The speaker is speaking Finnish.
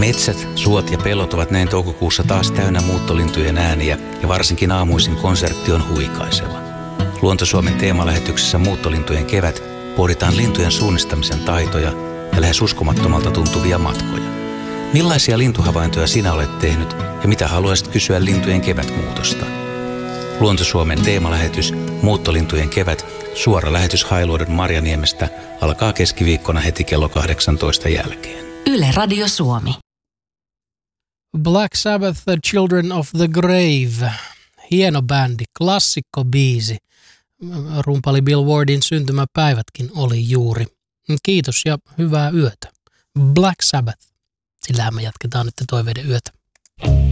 Metsät, suot ja pellot ovat näin toukokuussa taas täynnä muuttolintujen ääniä ja varsinkin aamuisin konsertti on huikaiseva. Luonto-Suomen teemalähetyksessä Muuttolintujen kevät pohditaan lintujen suunnistamisen taitoja ja lähes uskomattomalta tuntuvia matkoja. Millaisia lintuhavaintoja sinä olet tehnyt ja mitä haluaisit kysyä lintujen kevätmuutosta? Luonto-Suomen teemalähetys Muuttolintujen kevät, suora lähetys Hailuodon Marjaniemestä, alkaa keskiviikkona heti kello 18 jälkeen. Yle Radio Suomi. Black Sabbath, The Children of the Grave. Hieno bändi, klassikkobiisi. Rumpali Bill Wardin syntymäpäivätkin oli juuri. Kiitos ja hyvää yötä. Black Sabbath. Sillähän me jatketaan nyt toiveiden yötä.